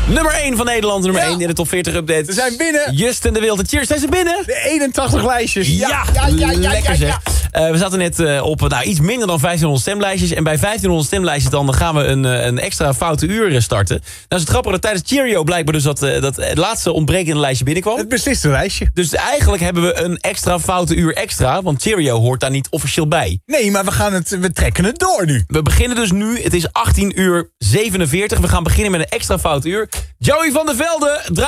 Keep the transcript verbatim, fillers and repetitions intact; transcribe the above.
Nummer één van Nederland, nummer Ja. één in de top veertig update. We zijn binnen. Justin de Wild en Cheers, zijn ze binnen? De eenentachtig lijstjes. Ja, ja, ja, ja, lekker ja, zeg. ja. Uh, we zaten net uh, op nou, iets minder dan vijftienhonderd stemlijstjes. En bij vijftienhonderd stemlijstjes dan gaan we een, uh, een extra foute uur starten. Nou is het grappig dat tijdens Cheerio blijkbaar dus dat, uh, dat het laatste ontbrekende lijstje binnenkwam. Het besliste lijstje. Dus eigenlijk hebben we een extra foute uur extra. Want Cheerio hoort daar niet officieel bij. Nee, maar we, gaan het, we trekken het door nu. We beginnen dus nu. Het is achttien uur zevenenveertig. We gaan beginnen met een extra foute uur. Joey van der Velde, draai